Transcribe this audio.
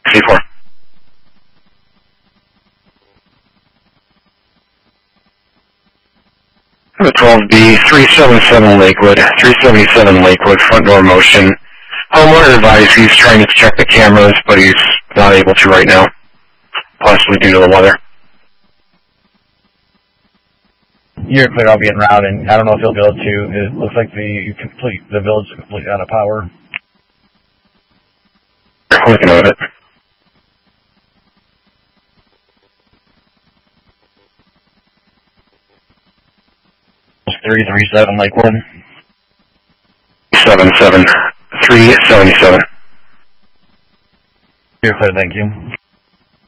C4. The 12B, 377 Lakewood, 377 Lakewood, front door motion. Homeowner advised he's trying to check the cameras, but he's not able to right now, possibly due to the weather. You're clear, I'll be en route, and I don't know if you'll be able to. It looks like the village is completely out of power. Looking at it. It's 337 Lakewood. 377. You're clear, thank you.